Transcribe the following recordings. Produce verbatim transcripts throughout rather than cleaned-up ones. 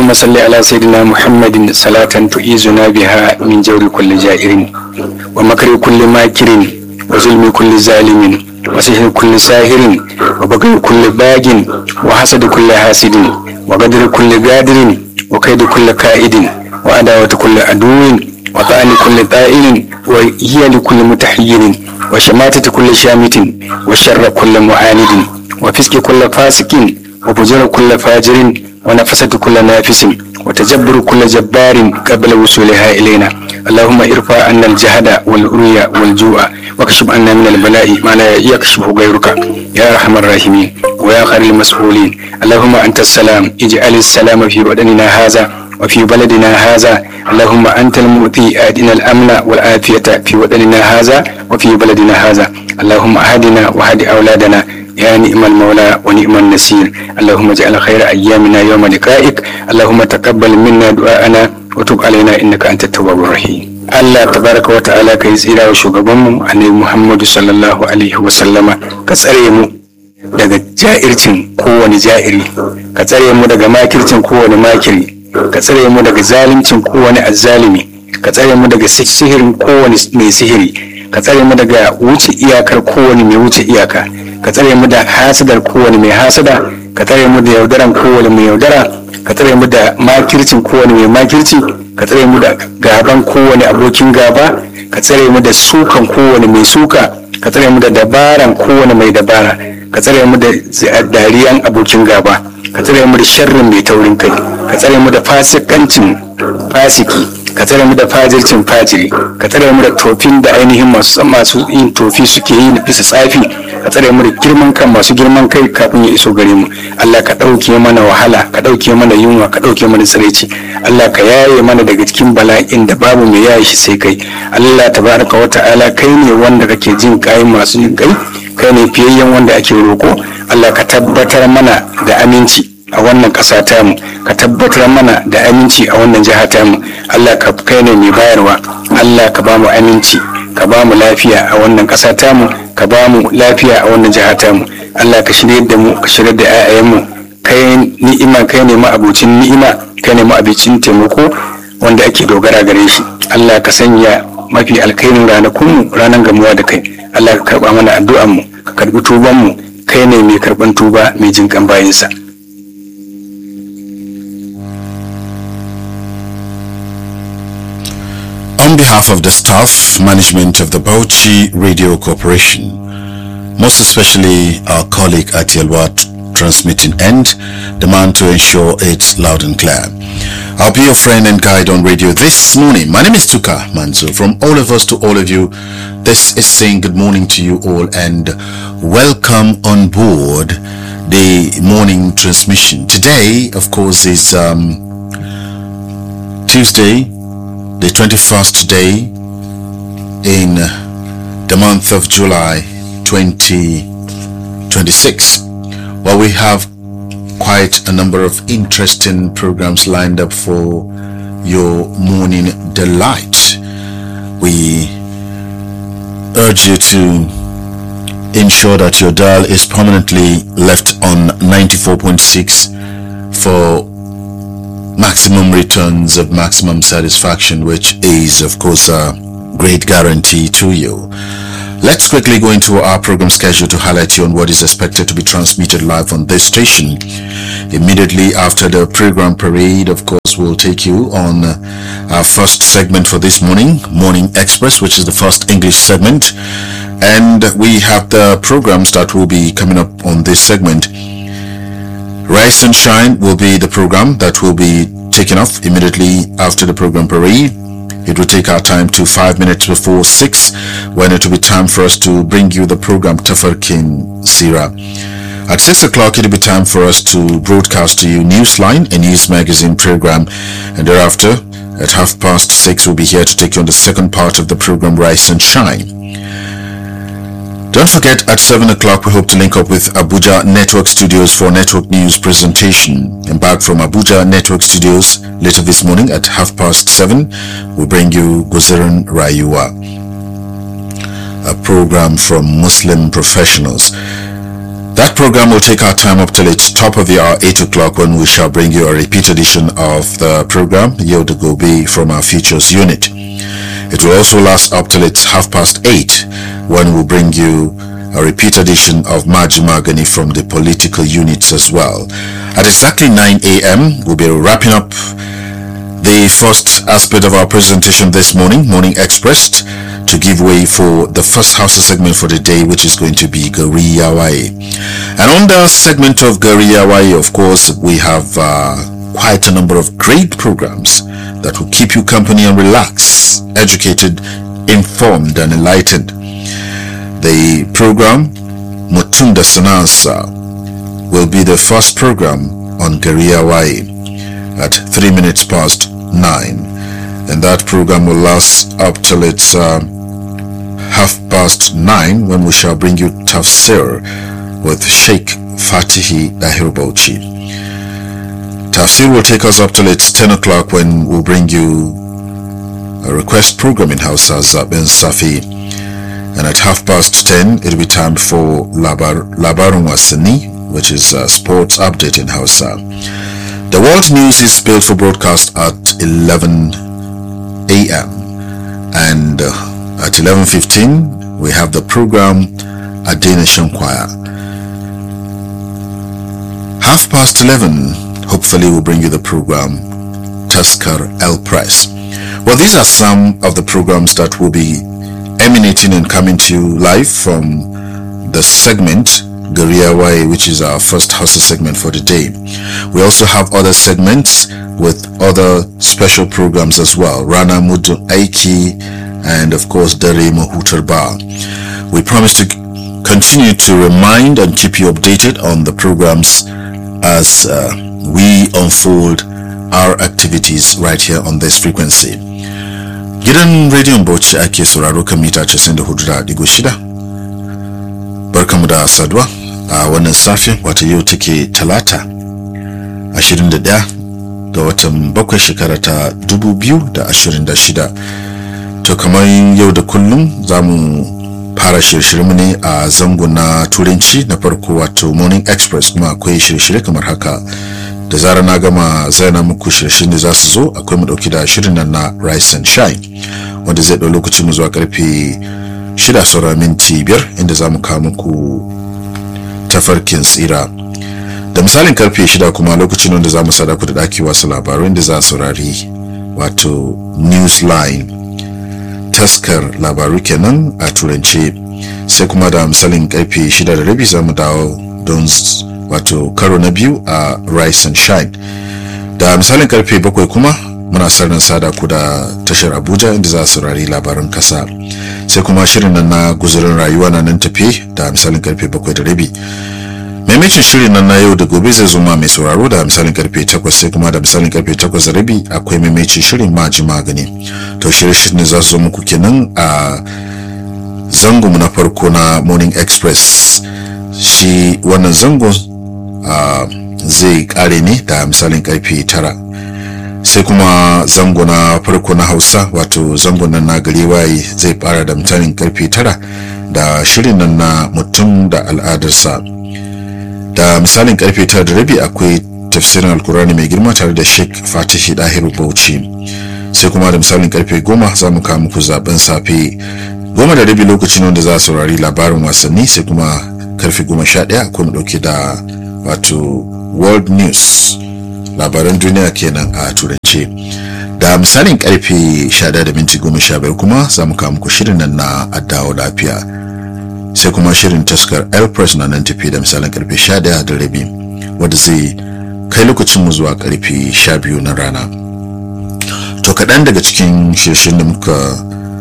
اللهم صل على سيدنا محمد صلاة تعيذنا بها من جور كل جائر ومكر كل ماكر وظلم كل ظالم وسحر كل ساهر وبغي كل باغ وحسد كل حاسد وقدر كل قادر وكيد كل كائد وعداوة كل عدو وطعن كل طائل وهي لكل متحير وشماتة كل شامت وشر كل معاند وفسق كل فاسق وفجر كل فاجر ونفسة كل نافس وتجبر كل جبار قبل وصولها إلينا. اللهم ارفع عنا الجهد والعري والجوع واكشف عنا من البلاء ما لا يكشفه غيرك يا أرحم الراحمين ويا خير المسؤولين. اللهم أنت السلام اجعل السلام في بدننا هذا وفي بلدنا هذا. اللهم أنت المؤتي آتنا الأمن والعافية في وطننا هذا وفي بلدنا هذا. اللهم أهدنا وهد أولادنا يا نعم المولى ونعم النصير. اللهم اجعل خير أيامنا يوم لقائك. اللهم تقبل منا دعاءنا وتب علينا إنك أنت التواب الرحيم. Allah tabaraka wa ta'ala kai tsira wa shugabanmu annabi Muhammadu sallallahu alaihi wa sallama ka tsare mu daga ja'ircin kowane ja'iri, ka tsare mu daga makircin kowane makiri, ka tsare mu daga zalimcin kowane azzalimi, ka tsare mu daga sihirin kowane mai sihiri, ka tsare mu daga wuce iyakar kowane mai wuce iyaka, ka tsare mu da hasadar kowane mai hasada, ka tsare mu da yaudaran kowane mai yaudara, ka tsare mu da makircin kowane mai makirci, ka tsare mu da gaban kowane abokin gaba, ka tsare mu da sukan kowane mai suka, ka tsare mu da dabaran kowane mai dabara, ka tsare mu da dariyan abokin gaba, ka tsare mu da sharrin mai taurin kai, ka tsare mu da fasikancin fasiki, ka tsare mu da fajircin fajiri, ka tsare mu da tofin da ainihin masu masu yin tofi suke yi bisa tsafi, ka tsare mu da girman kan masu girman kai kafin ya iso gare mu. Allah ka ɗauke mana wahala, ka ɗauke mana yunwa, ka ɗauke mana tsiraici. Allah ka yaye mana daga cikin bala'in da babu mai yaye shi sai kai. Allah tabaraka wa ta'ala kai ne wanda kake jin kai masu jin kai, kai ne fiyayyen wanda ake roko. Allah ka tabbatar mana da aminci a wannan ƙasa tamu, ka tabbatar mana da aminci a wannan jiha tamu. Allah ka kai ne mai bayarwa. Allah ka ba mu aminci, ka ba mu lafiya a wannan ƙasa tamu, ka ba mu lafiya a wannan jiha tamu. Allah ka shirye da mu, ka shirye da 'ya'yanmu. Kai ni'ima, kai ne ma'abucin ni'ima, kai ne ma'abucin taimako wanda ake dogara gare shi. Allah ka sanya mafi alkhairin ranakunmu ranar gamuwa da kai. Allah ka karba mana addu'anmu, ka karbi tubanmu, kai ne mai karban tuba, mai jinkan bayinsa. On behalf of the staff, management of the Bauchi Radio Corporation, most especially our colleague at Yelwa Transmitting End, demand to ensure it's loud and clear. I'll be your friend and guide on radio this morning. My name is Tuka Manzo. From all of us to all of you, this is saying good morning to you all and welcome on board the morning transmission. Today, of course, is um, Tuesday, the twenty-first day in the month of July twenty twenty-six. Well, we have quite a number of interesting programs lined up for your morning delight. We urge you to ensure that your dial is permanently left on ninety-four point six for maximum returns of maximum satisfaction, which is of course a great guarantee to you. Let's quickly go into our program schedule to highlight you on what is expected to be transmitted live on this station. Immediately after the program parade, of course, we'll take you on our first segment for this morning, Morning Express, which is the first English segment. And we have the programs that will be coming up on this segment. Rise and Shine will be the program that will be taken off immediately after the program parade. It will take our time to five minutes before six, when it will be time for us to bring you the program Tafarkin Sira. At six o'clock, it will be time for us to broadcast to you Newsline, a news magazine program, and thereafter, at half past six, we'll be here to take you on the second part of the program Rise and Shine. Don't forget, at seven o'clock, we hope to link up with Abuja Network Studios for Network News presentation. And back from Abuja Network Studios later this morning at half past seven, we'll bring you Gozeran Rayuwa, a program from Muslim professionals. That program will take our time up till its top of the hour, eight o'clock, when we shall bring you a repeat edition of the program, Yoda Gobi, from our features unit. It will also last up till it's half past eight, when we'll bring you a repeat edition of Maji Magani from the political units as well. At exactly nine a.m., we'll be wrapping up the first aspect of our presentation this morning, Morning Express, to give way for the first Hausa segment for the day, which is going to be Gari Yawaye. And on the segment of Gari Yawaye, of course, we have uh, quite a number of great programs that will keep you company and relax, educated, informed and enlightened. The program Mutunda Sanansa will be the first program on Gari Yawaye at three minutes past nine, and that program will last up till it's uh, half past nine, when we shall bring you Tafsir with Sheikh Fatihi Dahir Bauchi. Tafsir will take us up till it's ten o'clock, when we'll bring you a request program in Hausa, Zaben Safi. And at half past ten, it'll be time for Labar, Labarun Wasani, which is a sports update in Hausa. The world news is scheduled for broadcast at eleven a.m. and uh, at eleven fifteen, we have the program Adena Shankwaya. Half past eleven, hopefully we'll bring you the program Taskar El Press. Well, these are some of the programs that will be emanating and coming to you live from the segment Gari Yawaye, which is our first Hausa segment for the day. We also have other segments with other special programs as well, Rana Mudu Aiki and of course Dare Mahutar Ba. We promise to continue to remind and keep you updated on the programs as uh, we unfold our activities right here on this frequency. Gidan rediyon Bauchi ake sauraro kan mita casa'in da hudu da digo shida. Barkamu da saduwa a wannan safin, wata yau take talata ashirin da ɗaya ga watan bakwai shekara ta dubu biyu da ashirin da shida. To kamar yau da kullum za mu fara shirye-shirye ne a zango na turanci na farko, wato Morning Express, kuma akwai shirye-shirye kamar haka. Da zarar na gama zaina muku shirye-shiryen da za su zo, akwai mu dauki da shirin nan na Rise and Shine, wanda zai dau lokacin mu zuwa karfe shida saura minti biyar, inda za mu kawo muku tafarkin tsira. Da misalin karfe shida kuma lokacin wanda za mu sada ku da daki wasu labaru, inda za a saurari wato Newsline, taskar labaru kenan a turance. Sai kuma da misalin karfe shida da rabi za mu dawo don wato karo na biyu a Rise and Shine. Da misalin karfe bakwai kuma muna sarin sada ku da tashar Abuja, inda za a saurari labaran kasa. Sai kuma shirin nan na guzurin rayuwa na nan tafi da misalin karfe bakwai da rabi. Maimacin shirin nan na yau da gobe zai zo ma mai sauraro da misalin karfe takwas, sai kuma da misalin karfe takwas da rabi akwai maimacin shirin Maji Magani. To shirye-shiryen za su zo muku kenan a zango na farko na Morning Express. Shi wannan zango Uh, zai kare ne da misalin karfe tara, sai kuma zango na farko na Hausa, wato zango nan na Gari Yawaye, zai fara da misalin karfe tara da shirin nan na mutum da al'adarsa. Da misalin karfe tara da rabi akwai tafsirin Alkurani mai girma tare da Sheikh Fatihi Dahiru Bauchi. Sai kuma da misalin karfe goma za mu kawo muku zaben safe, goma da rabi lokacin wanda za a saurari labarin wasanni. Sai kuma karfe goma sha ɗaya akwai mu dauke da wato World News, labaran duniya kenan a turance. Da misalin karfe sha ɗaya da minti goma sha biyar kuma za mu kawo muku shirin nan na Addawo Lafiya. Sai kuma shirin taskar El Press na nan tafi da misalin karfe sha ɗaya da rabi, wanda zai kai lokacin mu zuwa karfe sha biyu na rana. To kaɗan daga cikin shirin da muka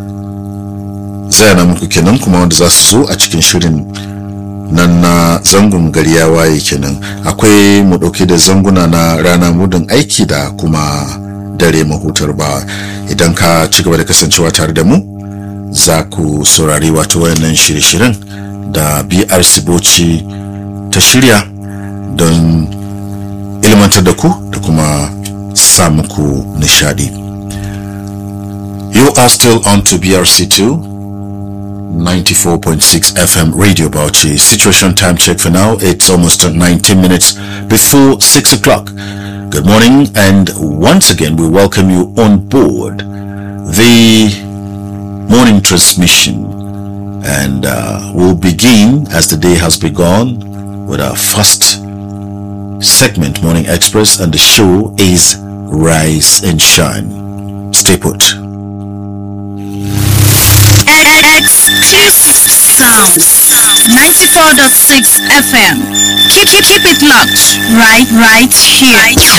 zayana muku kenan, kuma wanda za su zo a cikin shirin nan na zangon Gari Yawaye kenan. Akwai mu dauke da zanguna na rana mudun aiki da kuma dare mahutar ba. Idan ka ci gaba da kasancewa tare da mu, za ku saurari wato wayannan shirye-shiryen da B R C Bauchi ta shirya don ilmantar da ku da kuma sa muku nishadi. You are still on to B R C two ninety-four point six F M Radio Bauchi. Situation time check for now. It's almost nineteen minutes before six o'clock. Good morning, and once again we welcome you on board the morning transmission, and uh, we'll begin as the day has begun with our first segment, Morning Express, and the show is Rise and Shine. Stay put. Exclusive sound, ninety-four point six F M. Keep, keep it locked, right, right here.